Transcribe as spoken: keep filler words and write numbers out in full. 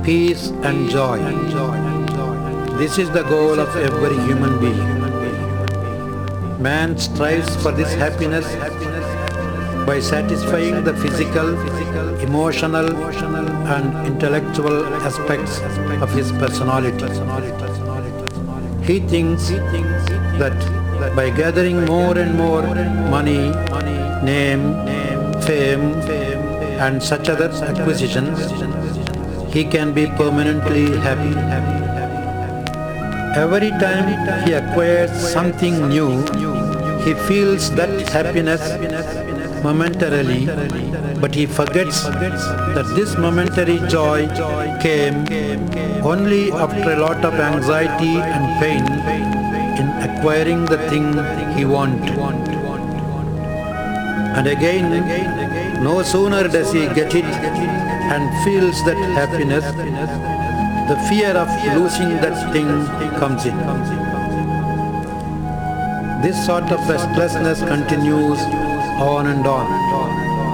peace and joy. This is the goal of every human being. Man strives for this happiness by satisfying the physical, emotional, and intellectual aspects of his personality. He thinks that by gathering more and more money, name, fame, and such other acquisitions, he can be permanently happy. Every time he acquires something new, he feels that happiness momentarily, but he forgets that this momentary joy came only after a lot of anxiety and pain in acquiring the thing he wanted. And again, no sooner does he get it and feels that happiness, the fear of losing that thing comes in. This sort of restlessness continues on and on.